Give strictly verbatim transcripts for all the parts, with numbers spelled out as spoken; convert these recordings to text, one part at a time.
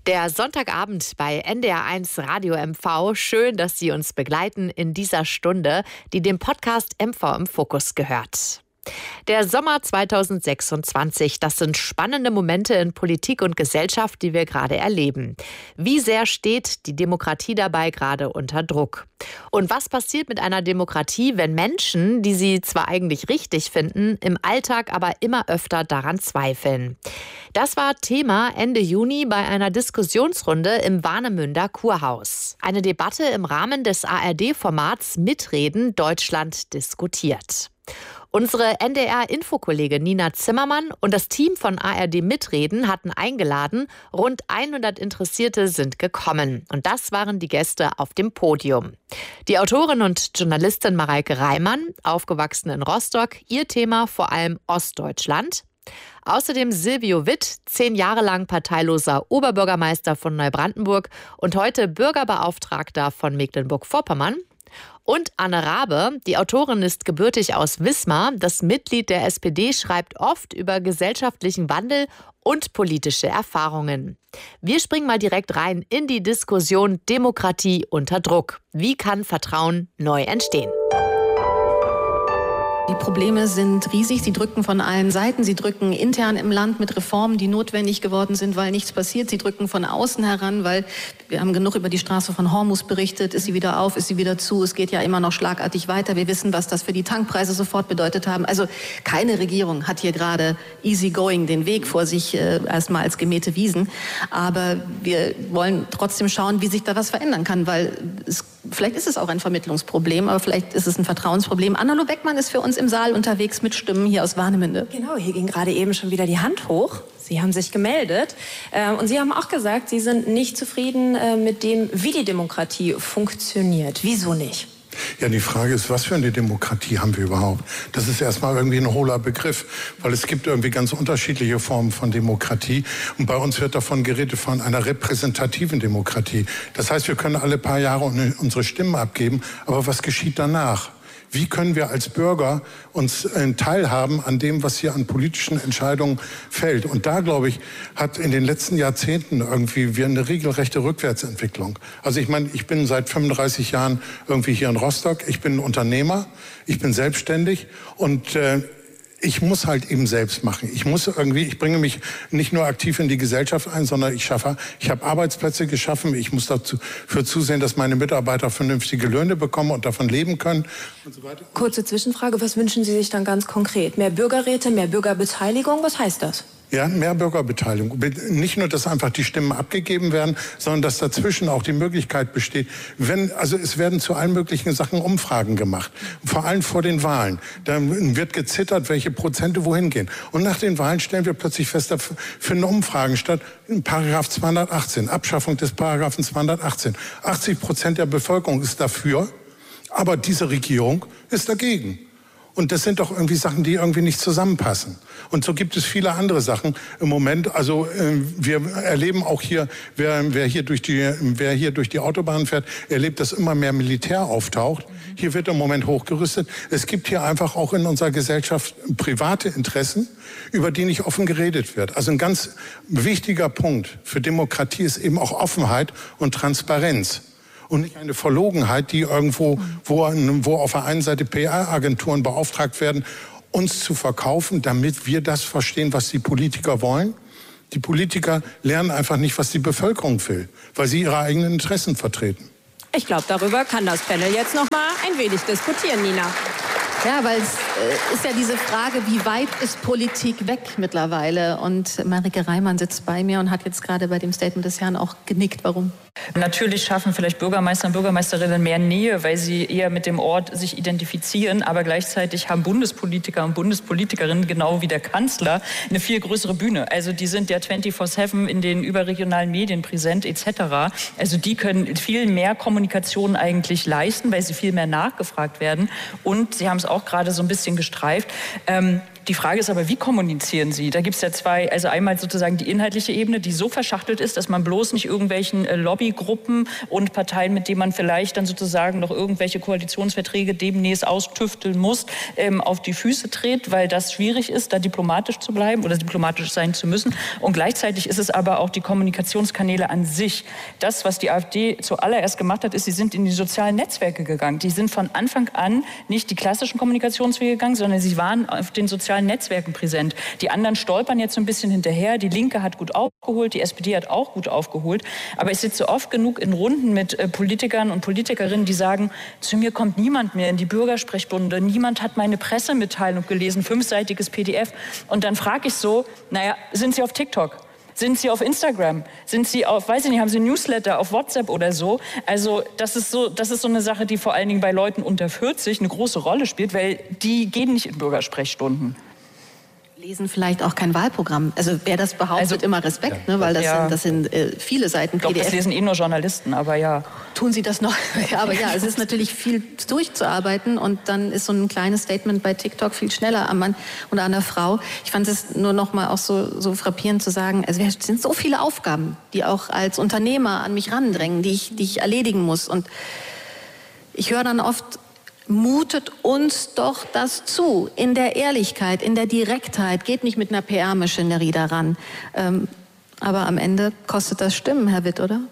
Der Sonntagabend bei N D R eins Radio M V. Schön, dass Sie uns begleiten in dieser Stunde, die dem Podcast M V im Fokus gehört. Der Sommer zweitausendsechsundzwanzig, das sind spannende Momente in Politik und Gesellschaft, die wir gerade erleben. Wie sehr steht die Demokratie dabei gerade unter Druck? Und was passiert mit einer Demokratie, wenn Menschen, die sie zwar eigentlich richtig finden, im Alltag aber immer öfter daran zweifeln? Das war Thema Ende Juni bei einer Diskussionsrunde im Warnemünder Kurhaus. Eine Debatte im Rahmen des A R D-Formats Mitreden Deutschland diskutiert. Unsere N D R-Infokollegin Nina Zimmermann und das Team von A R D Mitreden hatten eingeladen. Rund hundert Interessierte sind gekommen. Und das waren die Gäste auf dem Podium. Die Autorin und Journalistin Mareike Reimann, aufgewachsen in Rostock, ihr Thema vor allem Ostdeutschland. Außerdem Silvio Witt, zehn Jahre lang parteiloser Oberbürgermeister von Neubrandenburg und heute Bürgerbeauftragter von Mecklenburg-Vorpommern. Und Anne Rabe, die Autorin, ist gebürtig aus Wismar. Das Mitglied der S P D schreibt oft über gesellschaftlichen Wandel und politische Erfahrungen. Wir springen mal direkt rein in die Diskussion Demokratie unter Druck. Wie kann Vertrauen neu entstehen? Die Probleme sind riesig, sie drücken von allen Seiten. Sie drücken intern im Land mit Reformen, die notwendig geworden sind, weil nichts passiert. Sie drücken von außen heran, weil wir haben genug über die Straße von Hormus berichtet. Ist sie wieder auf, ist sie wieder zu? Es geht ja immer noch schlagartig weiter. Wir wissen, was das für die Tankpreise sofort bedeutet haben. Also keine Regierung hat hier gerade easy going den Weg vor sich, äh, erstmal als gemähte Wiesen. Aber wir wollen trotzdem schauen, wie sich da was verändern kann, weil es, vielleicht ist es auch ein Vermittlungsproblem, aber vielleicht ist es ein Vertrauensproblem. Anna Beckmann ist für uns im Saal unterwegs mit Stimmen hier aus Warnemünde. Genau, hier ging gerade eben schon wieder die Hand hoch. Sie haben sich gemeldet äh, und Sie haben auch gesagt, Sie sind nicht zufrieden äh, mit dem, wie die Demokratie funktioniert. Wieso nicht? Ja, die Frage ist, was für eine Demokratie haben wir überhaupt? Das ist erstmal irgendwie ein hohler Begriff, weil es gibt irgendwie ganz unterschiedliche Formen von Demokratie. Und bei uns wird davon geredet, von einer repräsentativen Demokratie. Das heißt, wir können alle paar Jahre unsere Stimmen abgeben, aber was geschieht danach? Wie können wir als Bürger uns teilhaben an dem, was hier an politischen Entscheidungen fällt? Und da, glaube ich, hat in den letzten Jahrzehnten irgendwie wir eine regelrechte Rückwärtsentwicklung. Also ich meine, ich bin seit fünfunddreißig Jahren irgendwie hier in Rostock. Ich bin ein Unternehmer, ich bin selbstständig und äh, ich muss halt eben selbst machen. Ich muss irgendwie, ich bringe mich nicht nur aktiv in die Gesellschaft ein, sondern ich schaffe, ich habe Arbeitsplätze geschaffen. Ich muss dafür zusehen, dass meine Mitarbeiter vernünftige Löhne bekommen und davon leben können und so weiter. Kurze Zwischenfrage, was wünschen Sie sich dann ganz konkret? Mehr Bürgerräte, mehr Bürgerbeteiligung, was heißt das? Ja, mehr Bürgerbeteiligung. Nicht nur, dass einfach die Stimmen abgegeben werden, sondern dass dazwischen auch die Möglichkeit besteht, wenn, also es werden zu allen möglichen Sachen Umfragen gemacht. Vor allem vor den Wahlen. Da wird gezittert, welche Prozente wohin gehen. Und nach den Wahlen stellen wir plötzlich fest, da finden Umfragen statt. Paragraph zweihundertachtzehn, Abschaffung des Paragraphen zweihundertachtzehn. achtzig Prozent der Bevölkerung ist dafür, aber diese Regierung ist dagegen. Und das sind doch irgendwie Sachen, die irgendwie nicht zusammenpassen. Und so gibt es viele andere Sachen im Moment. Also äh, wir erleben auch hier, wer, wer, hier durch die, wer hier durch die Autobahn fährt, erlebt, dass immer mehr Militär auftaucht. Hier wird im Moment hochgerüstet. Es gibt hier einfach auch in unserer Gesellschaft private Interessen, über die nicht offen geredet wird. Also ein ganz wichtiger Punkt für Demokratie ist eben auch Offenheit und Transparenz. Und nicht eine Verlogenheit, die irgendwo, wo, wo auf der einen Seite P R-Agenturen beauftragt werden, uns zu verkaufen, damit wir das verstehen, was die Politiker wollen. Die Politiker lernen einfach nicht, was die Bevölkerung will, weil sie ihre eigenen Interessen vertreten. Ich glaube, darüber kann das Panel jetzt noch mal ein wenig diskutieren, Nina. Ja, weil es äh, ist ja diese Frage, wie weit ist Politik weg mittlerweile? Und Mareike Reimann sitzt bei mir und hat jetzt gerade bei dem Statement des Herrn auch genickt. Warum? Natürlich schaffen vielleicht Bürgermeister und Bürgermeisterinnen mehr Nähe, weil sie eher mit dem Ort sich identifizieren. Aber gleichzeitig haben Bundespolitiker und Bundespolitikerinnen, genau wie der Kanzler, eine viel größere Bühne. Also die sind ja vierundzwanzig sieben in den überregionalen Medien präsent et cetera. Also die können viel mehr Kommunikation eigentlich leisten, weil sie viel mehr nachgefragt werden. Und Sie haben es auch gerade so ein bisschen gestreift. Ähm, die Frage ist aber, wie kommunizieren Sie? Da gibt es ja zwei, also einmal sozusagen die inhaltliche Ebene, die so verschachtelt ist, dass man bloß nicht irgendwelchen äh, Lobbygruppen und Parteien, mit denen man vielleicht dann sozusagen noch irgendwelche Koalitionsverträge demnächst austüfteln muss, ähm, auf die Füße tritt, weil das schwierig ist, da diplomatisch zu bleiben oder diplomatisch sein zu müssen. Und gleichzeitig ist es aber auch die Kommunikationskanäle an sich. Das, was die AfD zuallererst gemacht hat, ist, sie sind in die sozialen Netzwerke gegangen. Die sind von Anfang an nicht die klassischen Kommunikationswege gegangen, sondern sie waren auf den sozialen Netzwerken präsent. Die anderen stolpern jetzt so ein bisschen hinterher. Die Linke hat gut aufgeholt, die S P D hat auch gut aufgeholt. Aber ich sitze oft genug in Runden mit äh, Politikern und Politikerinnen, die sagen, zu mir kommt niemand mehr in die Bürgersprechstunde, niemand hat meine Pressemitteilung gelesen, fünfseitiges P D F. Und dann frage ich so, naja, sind Sie auf TikTok? Sind Sie auf Instagram? Sind Sie auf, weiß ich nicht, haben Sie Newsletter auf WhatsApp oder so? Also das ist so, das ist so eine Sache, die vor allen Dingen bei Leuten unter vierzig eine große Rolle spielt, weil die gehen nicht in Bürgersprechstunden. Lesen vielleicht auch kein Wahlprogramm. Also wer das behauptet, also, immer Respekt, ne? Weil das ja. sind, das sind äh, viele Seiten P D F. Ich glaube, das lesen eh nur Journalisten, aber ja. Tun Sie das noch? Ja, aber ja, es ist natürlich viel durchzuarbeiten und dann ist so ein kleines Statement bei TikTok viel schneller am Mann oder an der Frau. Ich fand es nur noch mal auch so, so frappierend zu sagen, also es sind so viele Aufgaben, die auch als Unternehmer an mich randrängen, die ich, die ich erledigen muss. Und ich höre dann oft, mutet uns doch das zu, in der Ehrlichkeit, in der Direktheit, geht nicht mit einer P R-Maschinerie daran. Ähm, aber am Ende kostet das Stimmen, Herr Witt, oder?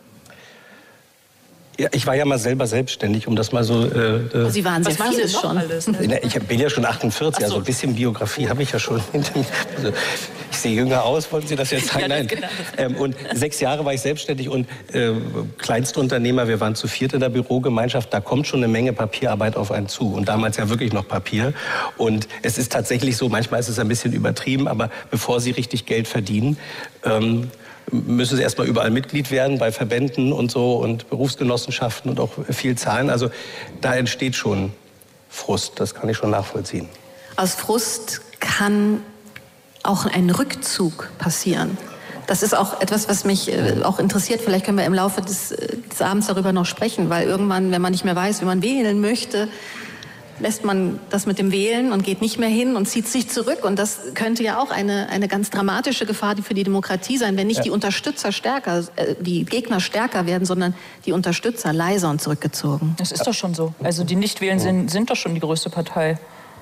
Ja, ich war ja mal selber selbstständig, um das mal so... Äh, oh, Sie waren sehr vieles schon. Alles, ne? Ich bin ja schon achtundvierzig, so. Also ein bisschen Biografie habe ich ja schon hinter mir. Also, ich sehe jünger aus, wollten Sie das jetzt sagen? Ja, Nein. Genau. Ähm, und sechs Jahre war ich selbstständig und äh, Kleinstunternehmer, wir waren zu viert in der Bürogemeinschaft, da kommt schon eine Menge Papierarbeit auf einen zu. Und damals ja wirklich noch Papier. Und es ist tatsächlich so, manchmal ist es ein bisschen übertrieben, aber bevor Sie richtig Geld verdienen... Ähm, müssen sie erstmal überall Mitglied werden, bei Verbänden und so und Berufsgenossenschaften und auch viel zahlen. Also da entsteht schon Frust, das kann ich schon nachvollziehen. Aus Frust kann auch ein Rückzug passieren. Das ist auch etwas, was mich äh, auch interessiert. Vielleicht können wir im Laufe des, des Abends darüber noch sprechen, weil irgendwann, wenn man nicht mehr weiß, wie man wählen möchte, lässt man das mit dem Wählen und geht nicht mehr hin und zieht sich zurück. Und das könnte ja auch eine, eine ganz dramatische Gefahr für die Demokratie sein, wenn nicht ja. die Unterstützer stärker, äh, die Gegner stärker werden, sondern die Unterstützer leiser und zurückgezogen. Das ist doch schon so. Also die Nichtwählen sind, sind doch schon die größte Partei.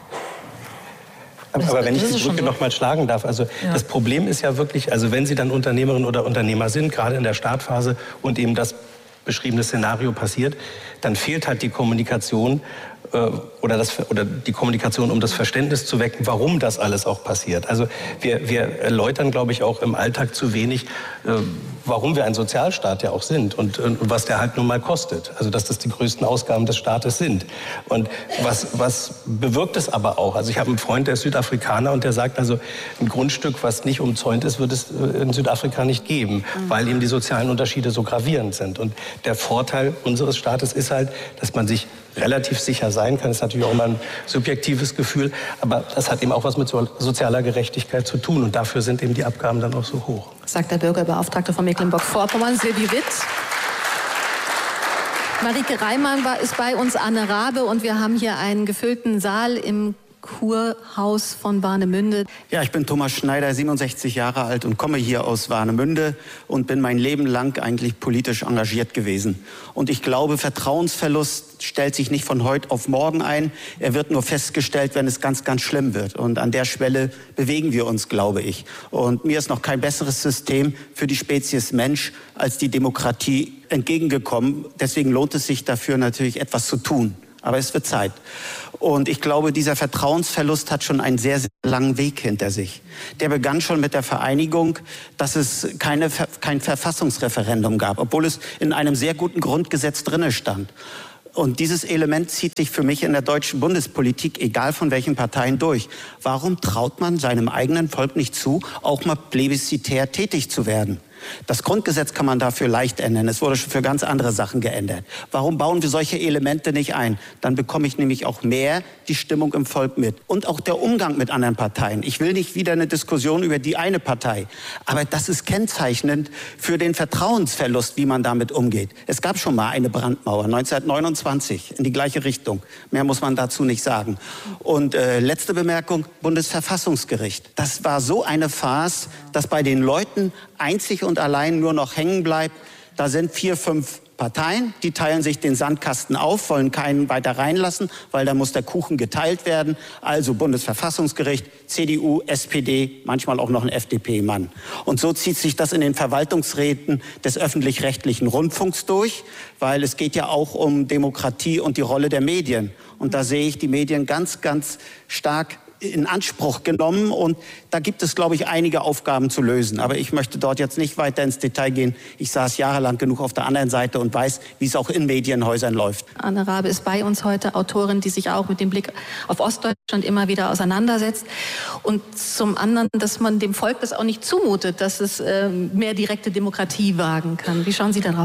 Aber, aber wenn ich die Brücke noch mal schlagen darf, also ja. das Problem ist ja wirklich, also wenn Sie dann Unternehmerin oder Unternehmer sind, gerade in der Startphase und eben das beschriebene Szenario passiert, dann fehlt halt die Kommunikation äh, oder, das, oder die Kommunikation, um das Verständnis zu wecken, warum das alles auch passiert. Also wir, wir erläutern, glaube ich, auch im Alltag zu wenig, äh, warum wir ein Sozialstaat ja auch sind und, und was der halt nun mal kostet. Also dass das die größten Ausgaben des Staates sind. Und was, was bewirkt es aber auch? Also ich habe einen Freund, der ist Südafrikaner und der sagt, also ein Grundstück, was nicht umzäunt ist, wird es in Südafrika nicht geben, mhm. weil eben die sozialen Unterschiede so gravierend sind. Und der Vorteil unseres Staates ist halt, dass man sich relativ sicher sein kann. Das ist natürlich auch immer ein subjektives Gefühl, aber das hat eben auch was mit so sozialer Gerechtigkeit zu tun und dafür sind eben die Abgaben dann auch so hoch. Sagt der Bürgerbeauftragte von Mecklenburg-Vorpommern, Silvi Witt. Marike Reimann war, ist bei uns, Anne Rabe, und wir haben hier einen gefüllten Saal im Kurhaus von Warnemünde. Ja, ich bin Thomas Schneider, siebenundsechzig Jahre alt und komme hier aus Warnemünde und bin mein Leben lang eigentlich politisch engagiert gewesen. Und ich glaube, Vertrauensverlust stellt sich nicht von heute auf morgen ein. Er wird nur festgestellt, wenn es ganz, ganz schlimm wird. Und an der Schwelle bewegen wir uns, glaube ich. Und mir ist noch kein besseres System für die Spezies Mensch als die Demokratie entgegengekommen. Deswegen lohnt es sich dafür natürlich etwas zu tun. Aber es wird Zeit. Und ich glaube, dieser Vertrauensverlust hat schon einen sehr, sehr langen Weg hinter sich. Der begann schon mit der Vereinigung, dass es keine, kein Verfassungsreferendum gab, obwohl es in einem sehr guten Grundgesetz drinne stand. Und dieses Element zieht sich für mich in der deutschen Bundespolitik, egal von welchen Parteien, durch. Warum traut man seinem eigenen Volk nicht zu, auch mal plebiszitär tätig zu werden? Das Grundgesetz kann man dafür leicht ändern. Es wurde schon für ganz andere Sachen geändert. Warum bauen wir solche Elemente nicht ein? Dann bekomme ich nämlich auch mehr die Stimmung im Volk mit. Und auch der Umgang mit anderen Parteien. Ich will nicht wieder eine Diskussion über die eine Partei. Aber das ist kennzeichnend für den Vertrauensverlust, wie man damit umgeht. Es gab schon mal eine Brandmauer, neunzehnhundertneunundzwanzig, in die gleiche Richtung. Mehr muss man dazu nicht sagen. Und äh, letzte Bemerkung, Bundesverfassungsgericht. Das war so eine Farce, dass bei den Leuten einzig und allein nur noch hängen bleibt. Da sind vier, fünf Parteien, die teilen sich den Sandkasten auf, wollen keinen weiter reinlassen, weil da muss der Kuchen geteilt werden. Also Bundesverfassungsgericht, C D U, S P D, manchmal auch noch ein F D P-Mann. Und so zieht sich das in den Verwaltungsräten des öffentlich-rechtlichen Rundfunks durch, weil es geht ja auch um Demokratie und die Rolle der Medien. Und da sehe ich die Medien ganz, ganz stark in Anspruch genommen und da gibt es, glaube ich, einige Aufgaben zu lösen. Aber ich möchte dort jetzt nicht weiter ins Detail gehen. Ich saß jahrelang genug auf der anderen Seite und weiß, wie es auch in Medienhäusern läuft. Anne Rabe ist bei uns heute, Autorin, die sich auch mit dem Blick auf Ostdeutschland immer wieder auseinandersetzt. Und zum anderen, dass man dem Volk das auch nicht zumutet, dass es äh, mehr direkte Demokratie wagen kann. Wie schauen Sie darauf?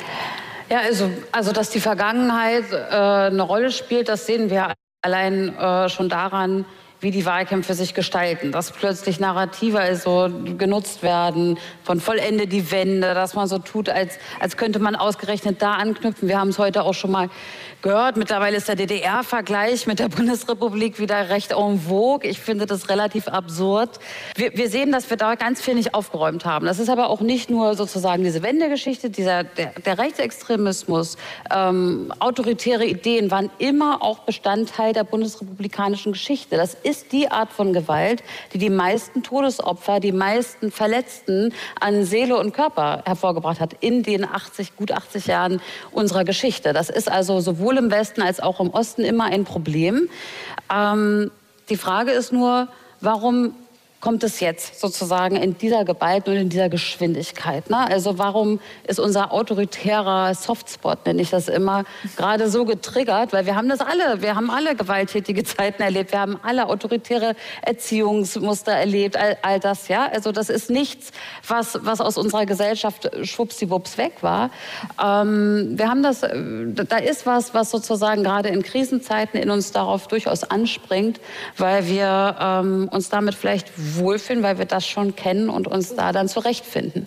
Ja, also, also dass die Vergangenheit äh, eine Rolle spielt, das sehen wir allein äh, schon daran, wie die Wahlkämpfe sich gestalten, dass plötzlich Narrative also genutzt werden, von vollende die Wende, dass man so tut, als, als könnte man ausgerechnet da anknüpfen. Wir haben es heute auch schon mal gehört. Mittlerweile ist der D D R-Vergleich mit der Bundesrepublik wieder recht en vogue. Ich finde das relativ absurd. Wir, wir sehen, dass wir da ganz viel nicht aufgeräumt haben. Das ist aber auch nicht nur sozusagen diese Wendegeschichte, dieser, der, der Rechtsextremismus, ähm, autoritäre Ideen waren immer auch Bestandteil der bundesrepublikanischen Geschichte. Das ist die Art von Gewalt, die die meisten Todesopfer, die meisten Verletzten an Seele und Körper hervorgebracht hat in den achtzig, gut achtzig Jahren unserer Geschichte. Das ist also sowohl im Westen als auch im Osten immer ein Problem. Ähm, die Frage ist nur, warum kommt es jetzt sozusagen in dieser Gewalt und in dieser Geschwindigkeit? Ne? Also warum ist unser autoritärer Softspot, nenne ich das immer, gerade so getriggert? Weil wir haben das alle, wir haben alle gewalttätige Zeiten erlebt, wir haben alle autoritäre Erziehungsmuster erlebt, all, all das, ja. Also das ist nichts, was, was aus unserer Gesellschaft schwuppsiwupps weg war. Ähm, wir haben das, da ist was, was sozusagen gerade in Krisenzeiten in uns darauf durchaus anspringt, weil wir ähm, uns damit vielleicht wohlfühlen, weil wir das schon kennen und uns da dann zurechtfinden.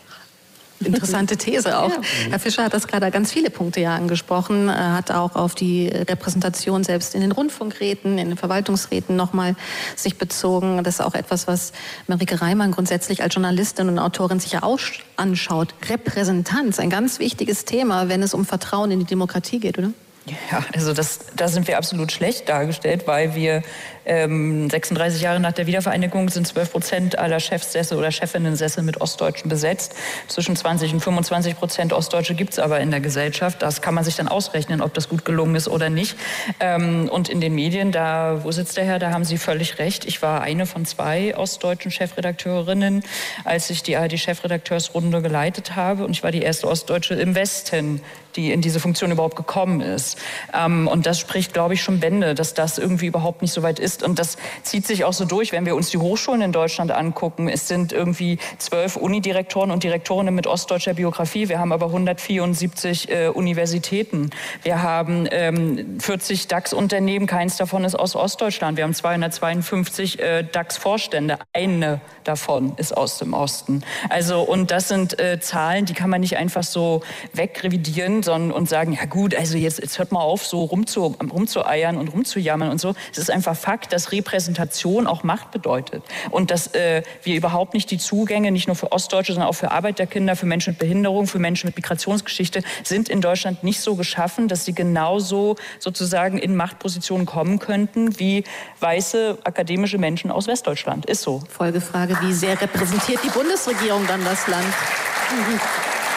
Interessante These auch. Ja. Herr Fischer hat das gerade ganz viele Punkte ja angesprochen, er hat auch auf die Repräsentation selbst in den Rundfunkräten, in den Verwaltungsräten nochmal sich bezogen. Das ist auch etwas, was Marike Reimann grundsätzlich als Journalistin und Autorin sich ja auch anschaut. Repräsentanz, ein ganz wichtiges Thema, wenn es um Vertrauen in die Demokratie geht, oder? Ja, also das, da sind wir absolut schlecht dargestellt, weil wir ähm, sechsunddreißig Jahre nach der Wiedervereinigung sind zwölf Prozent aller Chefsessel oder Chefinnensessel mit Ostdeutschen besetzt. Zwischen zwanzig und fünfundzwanzig Prozent Ostdeutsche gibt es aber in der Gesellschaft. Das kann man sich dann ausrechnen, ob das gut gelungen ist oder nicht. Ähm, und in den Medien, da, wo sitzt der Herr, da haben Sie völlig recht. Ich war eine von zwei ostdeutschen Chefredakteurinnen, als ich die A R D-Chefredakteursrunde geleitet habe. Und ich war die erste Ostdeutsche im Westen, die in diese Funktion überhaupt gekommen ist. Ähm, und das spricht, glaube ich, schon Bände, dass das irgendwie überhaupt nicht so weit ist. Und das zieht sich auch so durch, wenn wir uns die Hochschulen in Deutschland angucken. Es sind irgendwie zwölf Unidirektoren und Direktorinnen mit ostdeutscher Biografie. Wir haben aber hundertvierundsiebzig äh, Universitäten. Wir haben ähm, vierzig DAX-Unternehmen, keins davon ist aus Ostdeutschland. Wir haben zweihundertzweiundfünfzig äh, DAX-Vorstände. Eine davon ist aus dem Osten. Also, und das sind äh, Zahlen, die kann man nicht einfach so wegrevidieren, sondern und sagen, ja gut, also jetzt, jetzt hört mal auf, so rumzu, rumzueiern und rumzujammern und so. Es ist einfach Fakt, dass Repräsentation auch Macht bedeutet. Und dass äh, wir überhaupt nicht die Zugänge, nicht nur für Ostdeutsche, sondern auch für Arbeiterkinder, für Menschen mit Behinderung, für Menschen mit Migrationsgeschichte, sind in Deutschland nicht so geschaffen, dass sie genauso sozusagen in Machtpositionen kommen könnten wie weiße akademische Menschen aus Westdeutschland. Ist so. Folgefrage, wie sehr repräsentiert die Bundesregierung dann das Land?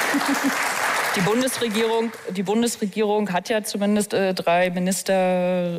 Die Bundesregierung, die Bundesregierung hat ja zumindest äh, drei Minister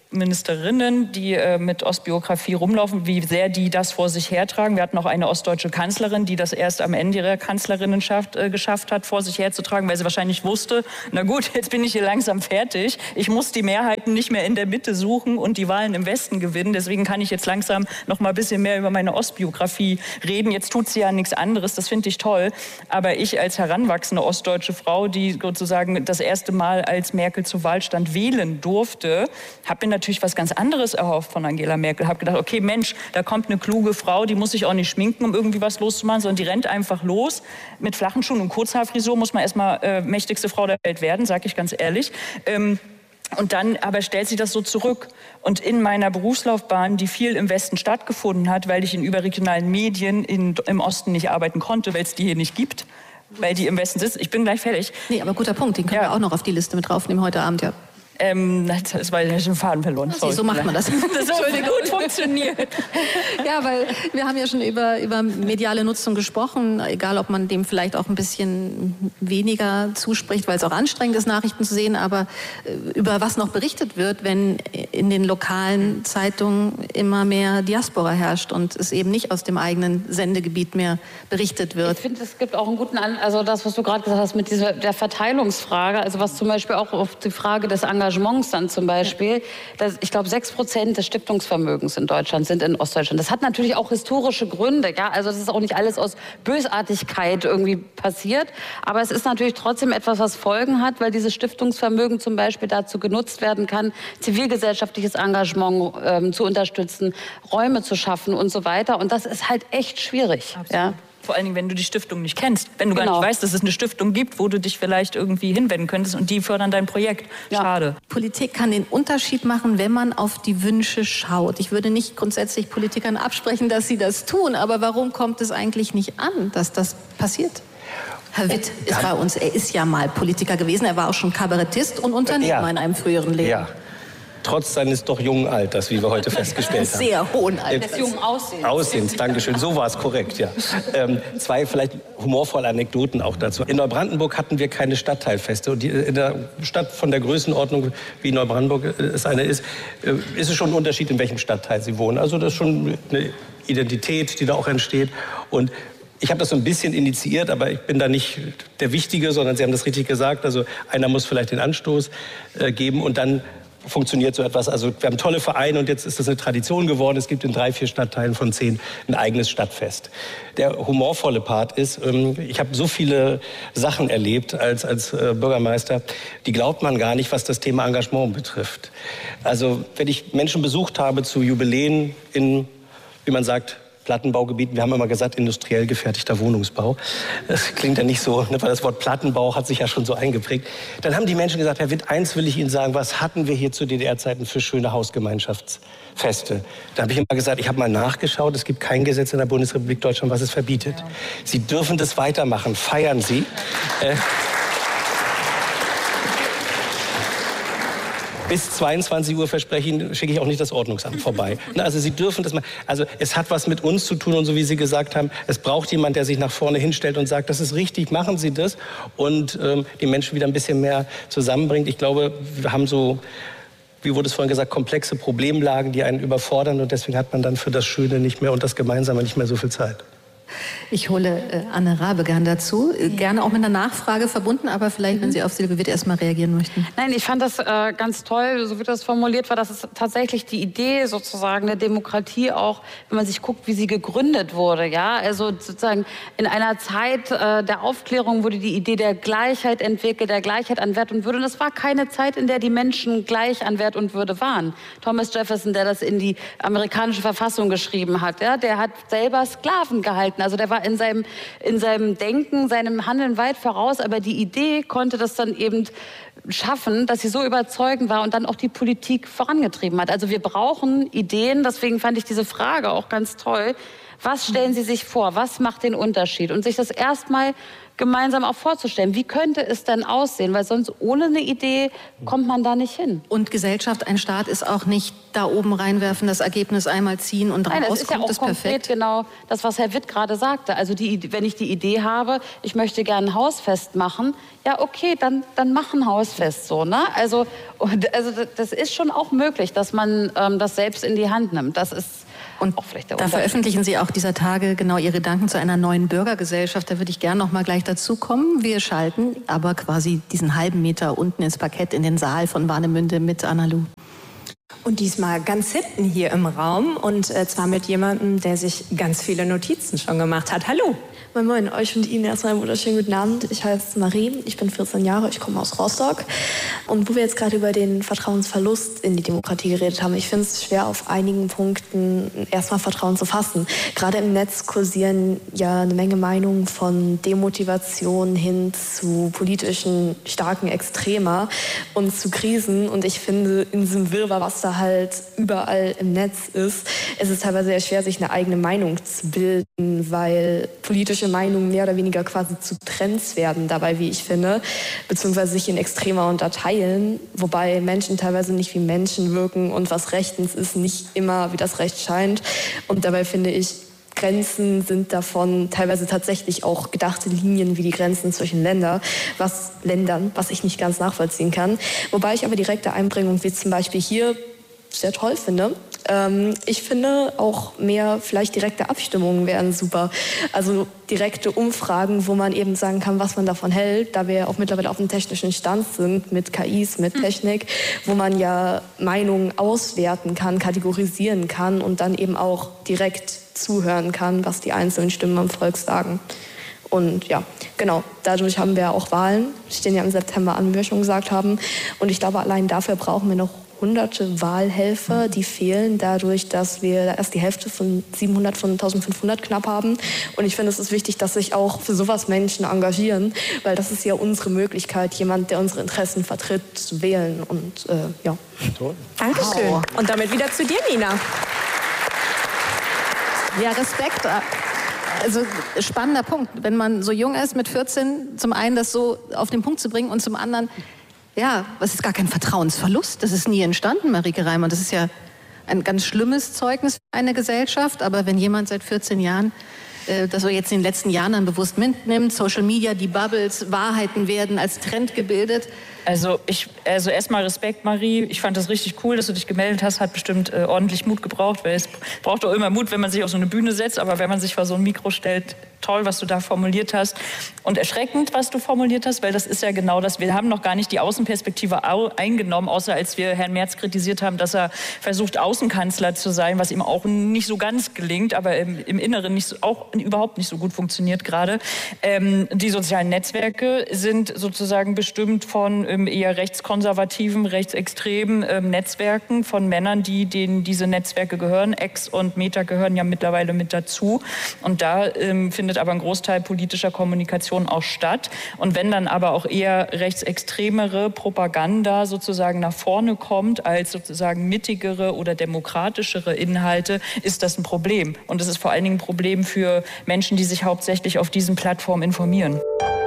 Ministerinnen, die äh, mit Ostbiografie rumlaufen, wie sehr die das vor sich hertragen. Wir hatten auch eine ostdeutsche Kanzlerin, die das erst am Ende ihrer Kanzlerinnenschaft äh, geschafft hat, vor sich herzutragen, weil sie wahrscheinlich wusste, na gut, jetzt bin ich hier langsam fertig. Ich muss die Mehrheiten nicht mehr in der Mitte suchen und die Wahlen im Westen gewinnen. Deswegen kann ich jetzt langsam noch mal ein bisschen mehr über meine Ostbiografie reden. Jetzt tut sie ja nichts anderes, das finde ich toll. Aber ich als heranwachsende ostdeutsche Frau, die sozusagen das erste Mal, als Merkel zur Wahl stand, wählen durfte, habe mir natürlich was ganz anderes erhofft von Angela Merkel. Habe gedacht, okay, Mensch, da kommt eine kluge Frau, die muss sich auch nicht schminken, um irgendwie was loszumachen, sondern die rennt einfach los. Mit flachen Schuhen und Kurzhaarfrisur muss man erstmal äh, mächtigste Frau der Welt werden, sage ich ganz ehrlich. Ähm, Und dann aber stellt sie das so zurück. Und in meiner Berufslaufbahn, die viel im Westen stattgefunden hat, weil ich in überregionalen Medien in, im Osten nicht arbeiten konnte, weil es die hier nicht gibt, weil die im Westen sitzen. Ich bin gleich fertig. Nee, aber guter Punkt, den können ja. wir auch noch auf die Liste mit draufnehmen heute Abend, ja. Ähm, das war ja schon Faden verloren. Sie, so macht man das. Das hat gut funktioniert. Ja, weil wir haben ja schon über, über mediale Nutzung gesprochen, egal ob man dem vielleicht auch ein bisschen weniger zuspricht, weil es auch anstrengend ist, Nachrichten zu sehen, aber über was noch berichtet wird, wenn in den lokalen Zeitungen immer mehr Diaspora herrscht und es eben nicht aus dem eigenen Sendegebiet mehr berichtet wird. Ich finde, es gibt auch einen guten, An also das, was du gerade gesagt hast mit dieser der Verteilungsfrage, also was zum Beispiel auch auf die Frage des Engagements Engagements dann zum Beispiel, dass, ich glaube, sechs Prozent des Stiftungsvermögens in Deutschland sind in Ostdeutschland. Das hat natürlich auch historische Gründe, ja, also das ist auch nicht alles aus Bösartigkeit irgendwie passiert, aber es ist natürlich trotzdem etwas, was Folgen hat, weil dieses Stiftungsvermögen zum Beispiel dazu genutzt werden kann, zivilgesellschaftliches Engagement ähm, zu unterstützen, Räume zu schaffen und so weiter, und das ist halt echt schwierig. Absolut. Ja. Vor allen Dingen, wenn du die Stiftung nicht kennst. Wenn du genau. gar nicht weißt, dass es eine Stiftung gibt, wo du dich vielleicht irgendwie hinwenden könntest und die fördern dein Projekt. Ja. Schade. Politik kann den Unterschied machen, wenn man auf die Wünsche schaut. Ich würde nicht grundsätzlich Politikern absprechen, dass sie das tun, aber warum kommt es eigentlich nicht an, dass das passiert? Herr Witt ist bei uns, er ist ja mal Politiker gewesen, er war auch schon Kabarettist und Unternehmer ja. in einem früheren Leben. Ja. Trotz seines doch jungen Alters, wie wir heute festgestellt haben. Sehr hohen Alters. Des jungen Aussehens. Aussehens, Dankeschön. So war es korrekt, ja. Ähm, zwei vielleicht humorvolle Anekdoten auch dazu. In Neubrandenburg hatten wir keine Stadtteilfeste. Und die, in der Stadt von der Größenordnung, wie Neubrandenburg es eine ist, äh, ist es schon ein Unterschied, in welchem Stadtteil sie wohnen. Also das ist schon eine Identität, die da auch entsteht. Und ich habe das so ein bisschen initiiert, aber ich bin da nicht der Wichtige, sondern Sie haben das richtig gesagt. Also einer muss vielleicht den Anstoß äh, geben und dann funktioniert so etwas. Also wir haben tolle Vereine und jetzt ist das eine Tradition geworden. Es gibt in drei, vier Stadtteilen von zehn ein eigenes Stadtfest. Der humorvolle Part ist, ich habe so viele Sachen erlebt als, als Bürgermeister, die glaubt man gar nicht, was das Thema Engagement betrifft. Also wenn ich Menschen besucht habe zu Jubiläen in, wie man sagt, Plattenbaugebieten. Wir haben immer gesagt, industriell gefertigter Wohnungsbau. Das klingt ja nicht so, ne, weil das Wort Plattenbau hat sich ja schon so eingeprägt. Dann haben die Menschen gesagt, Herr Witt, eins will ich Ihnen sagen, was hatten wir hier zu D D R-Zeiten für schöne Hausgemeinschaftsfeste? Da habe ich immer gesagt, ich habe mal nachgeschaut, es gibt kein Gesetz in der Bundesrepublik Deutschland, was es verbietet. Ja. Sie dürfen das weitermachen, feiern Sie. Äh, Bis zweiundzwanzig Uhr verspreche ich Ihnen, schicke ich auch nicht das Ordnungsamt vorbei. Also Sie dürfen das mal. Also es hat was mit uns zu tun und so wie Sie gesagt haben, es braucht jemand, der sich nach vorne hinstellt und sagt, das ist richtig, machen Sie das und ähm, die Menschen wieder ein bisschen mehr zusammenbringt. Ich glaube, wir haben so, wie wurde es vorhin gesagt, komplexe Problemlagen, die einen überfordern und deswegen hat man dann für das Schöne nicht mehr und das Gemeinsame nicht mehr so viel Zeit. Ich hole äh, Anne Rabe gern dazu, äh, gerne auch mit einer Nachfrage verbunden, aber vielleicht, mhm. wenn Sie auf Silke Witt erst mal reagieren möchten. Nein, ich fand das äh, ganz toll, so wie das formuliert war, dass es tatsächlich die Idee sozusagen der Demokratie auch, wenn man sich guckt, wie sie gegründet wurde, ja, also sozusagen in einer Zeit äh, der Aufklärung wurde die Idee der Gleichheit entwickelt, der Gleichheit an Wert und Würde, und es war keine Zeit, in der die Menschen gleich an Wert und Würde waren. Thomas Jefferson, der das in die amerikanische Verfassung geschrieben hat, ja, der hat selber Sklaven gehalten. Also der war in seinem, in seinem Denken, seinem Handeln weit voraus, aber die Idee konnte das dann eben schaffen, dass sie so überzeugend war und dann auch die Politik vorangetrieben hat. Also wir brauchen Ideen, deswegen fand ich diese Frage auch ganz toll, Was stellen Sie sich vor? Was macht den Unterschied? Und sich das erstmal gemeinsam auch vorzustellen. Wie könnte es denn aussehen? Weil sonst ohne eine Idee kommt man da nicht hin. Und Gesellschaft, ein Staat ist auch nicht da oben reinwerfen, das Ergebnis einmal ziehen und Nein, raus das ist ja kommt auch es konkret perfekt. genau das, was Herr Witt gerade sagte. Also die, wenn ich die Idee habe, ich möchte gerne ein Hausfest machen, ja okay, dann, dann mach ein Hausfest so. Ne? Also, also das ist schon auch möglich, dass man ähm, das selbst in die Hand nimmt. Das ist Und auch vielleicht der da veröffentlichen Sie auch dieser Tage genau Ihre Gedanken zu einer neuen Bürgergesellschaft. Da würde ich gerne noch mal gleich dazu kommen. Wir schalten aber quasi diesen halben Meter unten ins Parkett in den Saal von Warnemünde mit Anna-Lu. Und diesmal ganz hinten hier im Raum und äh, zwar mit jemandem, der sich ganz viele Notizen schon gemacht hat. Hallo. Moin Moin, euch und Ihnen erstmal einen wunderschönen guten Abend. Ich heiße Marie, ich bin vierzehn Jahre, ich komme aus Rostock. Und wo wir jetzt gerade über den Vertrauensverlust in die Demokratie geredet haben, ich finde es schwer, auf einigen Punkten erstmal Vertrauen zu fassen. Gerade im Netz kursieren ja eine Menge Meinungen von Demotivation hin zu politischen starken Extremer und zu Krisen. Und ich finde, in diesem Wirrwarr, was da halt überall im Netz ist, es ist teilweise sehr schwer, sich eine eigene Meinung zu bilden, weil politische Meinungen mehr oder weniger quasi zu Trends werden dabei, wie ich finde, beziehungsweise sich in Extremer unterteilen, wobei Menschen teilweise nicht wie Menschen wirken und was rechtens ist, nicht immer wie das Recht scheint. Und dabei finde ich, Grenzen sind davon teilweise tatsächlich auch gedachte Linien wie die Grenzen zwischen Länder, was, Ländern, was ich nicht ganz nachvollziehen kann. Wobei ich aber direkte Einbringung, wie zum Beispiel hier, sehr toll finde. Ähm, ich finde auch mehr vielleicht direkte Abstimmungen wären super. Also direkte Umfragen, wo man eben sagen kann, was man davon hält, da wir ja auch mittlerweile auf dem technischen Stand sind mit K Is, mit Technik, wo man ja Meinungen auswerten kann, kategorisieren kann und dann eben auch direkt zuhören kann, was die einzelnen Stimmen am Volk sagen. Und ja, genau, dadurch haben wir auch Wahlen, stehen ja im September an, wie wir schon gesagt haben. Und ich glaube, allein dafür brauchen wir noch hunderte Wahlhelfer, die fehlen dadurch, dass wir erst die Hälfte von siebenhundert von eintausendfünfhundert knapp haben. Und ich finde, es ist wichtig, dass sich auch für sowas Menschen engagieren, weil das ist ja unsere Möglichkeit, jemand, der unsere Interessen vertritt, zu wählen. Und äh, ja. Dankeschön. Wow. Und damit wieder zu dir, Nina. Ja, Respekt. Also spannender Punkt, wenn man so jung ist mit vierzehn, zum einen das so auf den Punkt zu bringen und zum anderen, ja, das ist gar kein Vertrauensverlust, das ist nie entstanden, Marieke Reimann. Das ist ja ein ganz schlimmes Zeugnis für eine Gesellschaft, aber wenn jemand seit vierzehn Jahren äh, das so jetzt in den letzten Jahren dann bewusst mitnimmt, Social Media, die Bubbles, Wahrheiten werden als Trend gebildet. Also, ich, also erstmal Respekt, Marie. Ich fand das richtig cool, dass du dich gemeldet hast. Hat bestimmt äh, ordentlich Mut gebraucht, weil es braucht auch immer Mut, wenn man sich auf so eine Bühne setzt. Aber wenn man sich vor so ein Mikro stellt, toll, was du da formuliert hast. Und erschreckend, was du formuliert hast, weil das ist ja genau das. Wir haben noch gar nicht die Außenperspektive eingenommen, außer als wir Herrn Merz kritisiert haben, dass er versucht, Außenkanzler zu sein, was ihm auch nicht so ganz gelingt, aber im, im Inneren nicht so, auch überhaupt nicht so gut funktioniert gerade. Ähm, die sozialen Netzwerke sind sozusagen bestimmt von ähm, eher rechtskonservativen, rechtsextremen ähm, Netzwerken von Männern, die denen diese Netzwerke gehören. X und Meta gehören ja mittlerweile mit dazu. Und da ähm, findet aber ein Großteil politischer Kommunikation auch statt. Und wenn dann aber auch eher rechtsextremere Propaganda sozusagen nach vorne kommt als sozusagen mittigere oder demokratischere Inhalte, ist das ein Problem. Und es ist vor allen Dingen ein Problem für Menschen, die sich hauptsächlich auf diesen Plattformen informieren.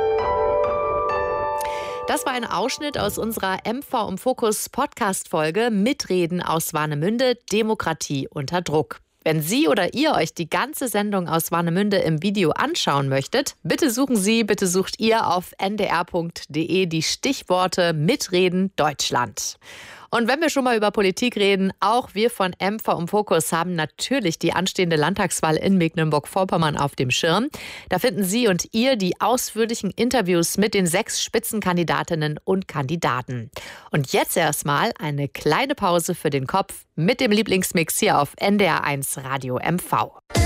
Das war ein Ausschnitt aus unserer M V im Fokus Podcast-Folge Mitreden aus Warnemünde, Demokratie unter Druck. Wenn Sie oder ihr euch die ganze Sendung aus Warnemünde im Video anschauen möchtet, bitte suchen Sie, bitte sucht ihr auf n d r punkt d e die Stichworte Mitreden Deutschland. Und wenn wir schon mal über Politik reden, auch wir von M V im Fokus haben natürlich die anstehende Landtagswahl in Mecklenburg-Vorpommern auf dem Schirm. Da finden Sie und ihr die ausführlichen Interviews mit den sechs Spitzenkandidatinnen und Kandidaten. Und jetzt erstmal eine kleine Pause für den Kopf mit dem Lieblingsmix hier auf N D R eins Radio M V.